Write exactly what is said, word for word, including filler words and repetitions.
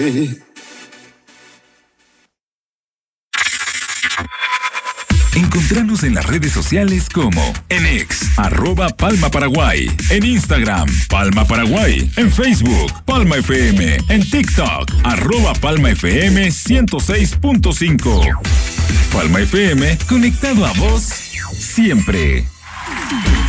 Encontranos en las redes sociales como en X, arroba Palma Paraguay, en Instagram, Palma Paraguay, en Facebook, Palma F M, en TikTok, arroba Palma F M ciento seis punto cinco. Palma F M, conectado a vos siempre.